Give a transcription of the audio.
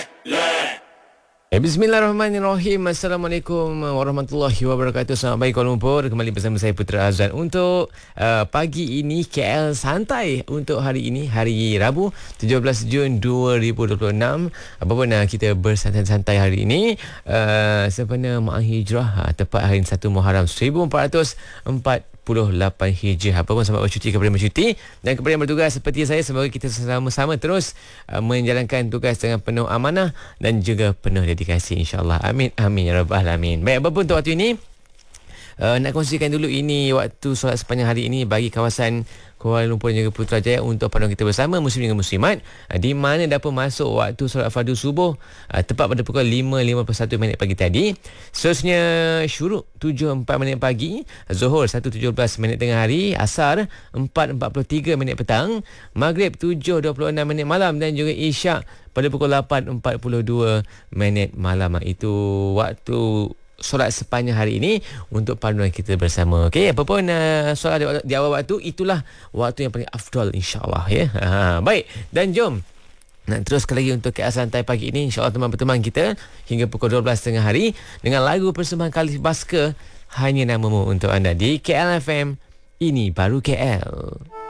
Bismillahirrahmanirrahim. Assalamualaikum warahmatullahi wabarakatuh. Selamat pagi Kuala Lumpur. Kembali bersama saya Putra Azlan untuk pagi ini KL Santai untuk hari ini, hari Rabu 17 Jun 2026. Apapun kita bersantai-santai hari ini sempena Maah Hijrah, tepat hari 1 Muharram 1448 Hijriah. Apa pun selamat bercuti kepada bercuti, dan kepada yang bertugas seperti saya, semoga kita sama-sama terus menjalankan tugas dengan penuh amanah dan juga penuh dedikasi, insya-Allah. Amin amin ya rabbal alamin. Baik, apa pun untuk waktu ini nak kongsikan dulu ini waktu solat sepanjang hari ini bagi kawasan Kuala Lumpur dan juga Putrajaya untuk panduan kita bersama Muslim dengan Muslimat, di mana dapat masuk waktu solat fardu subuh tepat pada pukul 5.51 pagi tadi. Seterusnya syuruk 7.04 pagi, Zuhur 1.17 tengah hari, Asar 4.43 petang, Maghrib 7.26 malam, dan juga Isyak pada pukul 8.42 malam. Itu waktu solat sepanjang hari ini untuk panduan kita bersama. Okey, apa pun solat di awal waktu, itulah waktu yang paling afdal, insya-Allah ya. Baik, dan jom nak teruskan lagi untuk KL Santai pagi ini, insya-Allah teman-teman kita hingga pukul 12 tengah hari dengan lagu persembahan Khalif Basker, Hanya Namamu untuk anda di KL FM. Ini baru KL.